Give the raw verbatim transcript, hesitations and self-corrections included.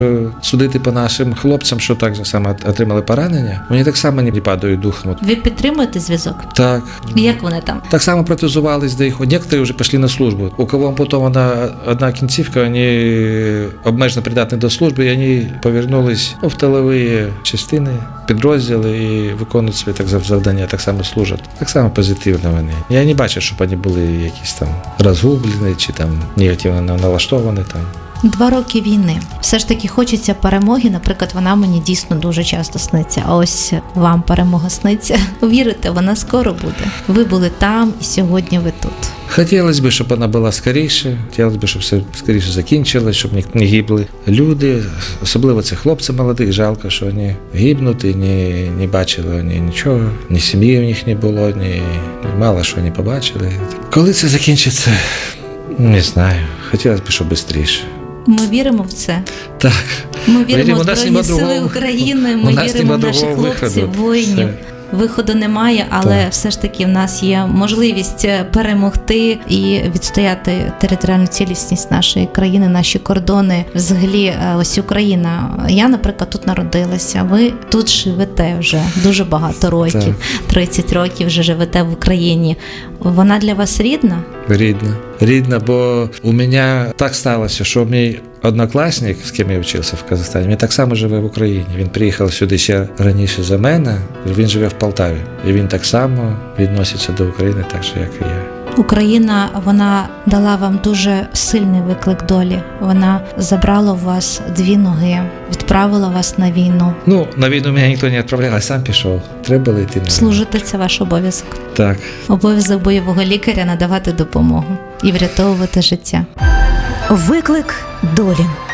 Судити по нашим хлопцям, що так же саме отримали поранення, вони так само не падають духом. Ви підтримуєте зв'язок? Так. Як вони там? Так само протезувались, де їх. Некоторі вже пішли на службу. У кого потім одна, одна кінцівка, вони обмежено придатні до служби, і вони повернулись ну, в тилові частини, підрозділи і виконують свої так завдання, так само служать. Так само позитивно вони. Я не бачу, щоб вони були якісь там розгублені чи там негативно налаштовані там. Два роки війни. Все ж таки хочеться перемоги. Наприклад, вона мені дійсно дуже часто сниться. А ось вам перемога сниться. Вірите, вона скоро буде. Ви були там і сьогодні ви тут. Хотілося б, щоб вона була скоріше. Хотілося б, щоб все скоріше закінчилось, щоб не гибли люди. Особливо це хлопці молодих. Жалко, що вони гибнуть і не, не бачили вони нічого. Ні сім'ї у них не було, ні, ні мало що вони побачили. Коли це закінчиться, не знаю. Хотілося б, щоб швидше. Ми віримо в це. Так. Ми віримо в у Збройні Сили України, ми віримо в наших хлопців, воїнів. Виходу немає, але так. Все ж таки в нас є можливість перемогти і відстояти територіальну цілісність нашої країни, наші кордони. Взагалі, ось Україна. Я, наприклад, тут народилася. Ви тут живете вже дуже багато років. Так. тридцять років вже живете в Україні. Вона для вас рідна? Рідна. Рідна, бо у мене так сталося, що мій однокласник, з ким я вчився в Казахстані, він так само живе в Україні. Він приїхав сюди ще раніше за мене, він живе в Полтаві. І він так само відноситься до України, так же, як і я. Україна, вона дала вам дуже сильний виклик долі. Вона забрала у вас дві ноги, відправила вас на війну. Ну, на війну мене ніхто не відправляв, а сам пішов. Треба було йти на війну. Служити – це ваш обов'язок. Так. Обов'язок бойового лікаря – надавати допомогу і врятовувати життя. Виклик долі.